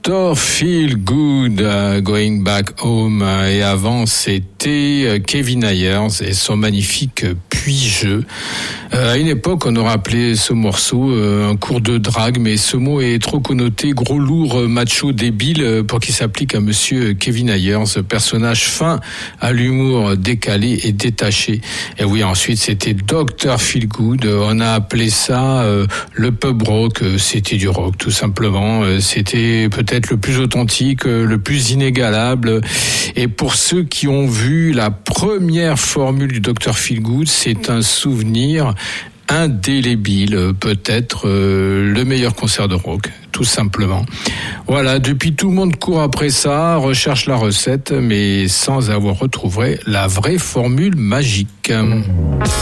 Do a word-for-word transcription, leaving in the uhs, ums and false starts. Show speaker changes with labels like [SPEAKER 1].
[SPEAKER 1] docteur Feel Good, uh, Going Back Home. Et avant, c'était Kevin Ayers et son magnifique Puis-je. Euh, à une époque, on aurait appelé ce morceau euh, un cours de drague, mais ce mot est trop connoté gros, lourd, macho, débile pour qu'il s'applique à monsieur Kevin Ayers, personnage fin à l'humour décalé et détaché. Et oui, ensuite, c'était docteur Feel Good. On a appelé ça euh, le pub rock. C'était du rock, tout simplement. C'était peut-être le plus authentique, le plus inégalable. Et pour ceux qui ont vu la première formule du docteur Feel Good, c'est un souvenir indélébile, peut-être euh, le meilleur concert de rock, tout simplement. Voilà, depuis tout le monde court après ça, recherche la recette, mais sans avoir retrouvé la vraie formule magique. Mmh.